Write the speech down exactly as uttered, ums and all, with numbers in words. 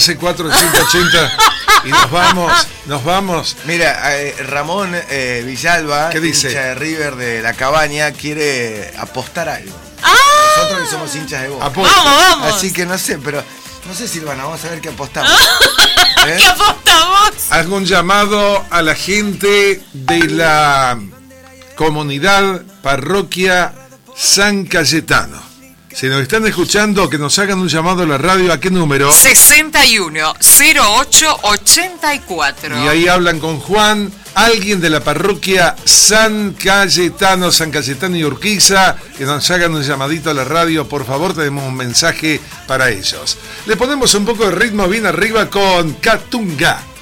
once cuatro ochenta ochenta y nos vamos, nos vamos. Mira, eh, Ramón eh, Villalba, ¿qué dice? Hincha de River de La Cabaña, quiere apostar algo. ¡Ah! Nosotros que somos hinchas de Boca. Aposta. Vamos, vamos. Así que no sé, pero no sé, Silvana, vamos a ver qué apostamos. ¿Eh? ¿Qué apostamos? Hago un llamado a la gente de la comunidad parroquia San Cayetano. Si nos están escuchando, que nos hagan un llamado a la radio. ¿A qué número? sesenta y uno cero ocho ochenta y cuatro. Y ahí hablan con Juan, alguien de la parroquia San Cayetano, San Cayetano y Urquiza, que nos hagan un llamadito a la radio, por favor, tenemos un mensaje para ellos. Le ponemos un poco de ritmo bien arriba con Catunga.